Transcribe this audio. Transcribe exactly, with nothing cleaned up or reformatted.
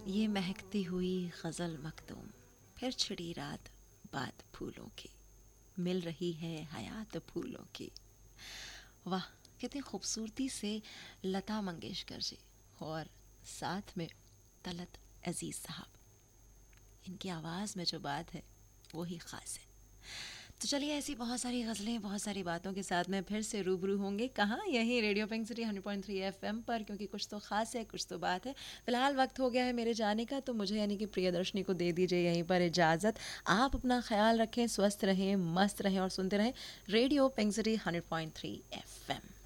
ये महकती हुई गज़ल मखदूम, फिर छिड़ी रात बात फूलों की, मिल रही है हयात फूलों की। वाह, कितनी खूबसूरती से लता मंगेशकर जी और साथ में तलत अजीज़ साहब, इनकी आवाज़ में जो बात है वो ही ख़ास है। तो चलिए, ऐसी बहुत सारी गज़लें, बहुत सारी बातों के साथ में फिर से रूबरू होंगे। कहाँ? यहीं radio pink city hundred point three FM पर, क्योंकि कुछ तो ख़ास है, कुछ तो बात है। फ़िलहाल वक्त हो गया है मेरे जाने का, तो मुझे यानी कि प्रियदर्शनी को दे दीजिए यहीं पर इजाज़त। आप अपना ख्याल रखें, स्वस्थ रहें, मस्त रहें और सुनते रहें radio pink city hundred point three FM.